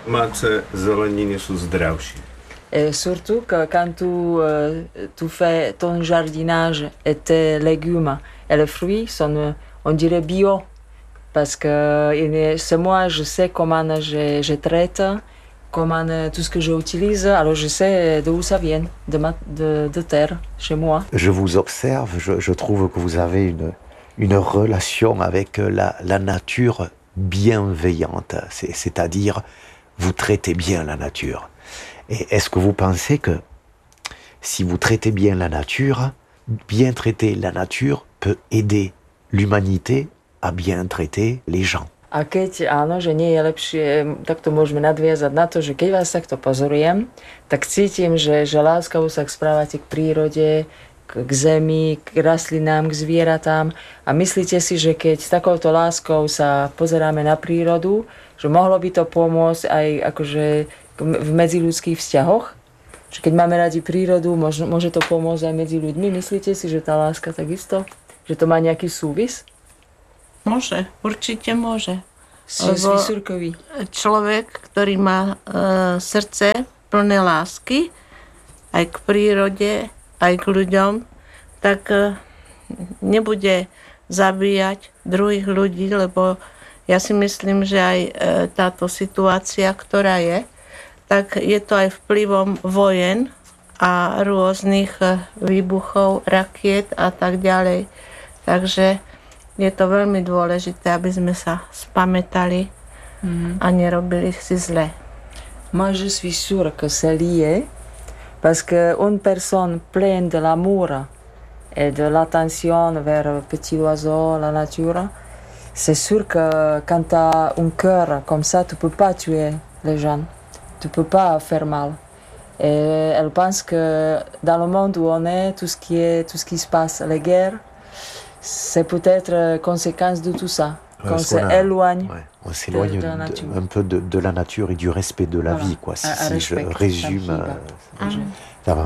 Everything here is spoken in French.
Domáce zeleniny sú zdravšie. Et surtout que quand tu fais ton jardinage et tes légumes et les fruits sont, on dirait bio. Parce que c'est moi, je sais comment je traite, comment tout ce que j'utilise, alors je sais d'où ça vient, de terre, chez moi. Je vous observe, je trouve que vous avez une relation avec la nature bienveillante, c'est-à-dire vous traitez bien la nature. Et est-ce que vous pensez que si vous traitez bien la nature, bien traiter la nature peut aider l'humanité a bien traiter les gens? A keď áno, že nie je lepšie, tak to môžeme nadviazať na to, že keď vás takto pozorujem, tak cítim, že láskavo sa správate k prírode, k zemi, k rastlinám, k zvieratám. A myslíte si, že keď s takouto láskou sa pozeráme na prírodu, že mohlo by to pomôcť aj akože v medziľudských vzťahoch? Že keď máme radi prírodu, môže to pomôcť aj medzi ľuďmi? Myslíte si, že tá láska takisto? Že to má nejaký súvis? Môže, určite môže. Lebo človek, ktorý má srdce plné lásky, aj k prírode, aj k ľuďom, tak nebude zabíjať druhých ľudí, lebo ja si myslím, že aj táto situácia, ktorá je, tak je to aj vplyvom vojen a rôznych výbuchov, rakiet a tak ďalej. Takže je to veľmi dôležité, aby sme sa spamätali a nerobili si zle. Moi, je suis sûre que c'est lié parce qu'une personne pleine de l'amour et de l'attention vers le petit oiseau, la nature, c'est sûr que quand tu as un cœur comme ça, tu ne peux pas tuer les gens. Tu ne peux pas faire mal. Et elle pense que dans le monde où on est, tout ce qui se passe, les guerres, c'est peut-être conséquence de tout ça. Qu'on s'éloigne. Ouais, on s'éloigne un peu de la nature et du respect de la vie, quoi. Si je résume.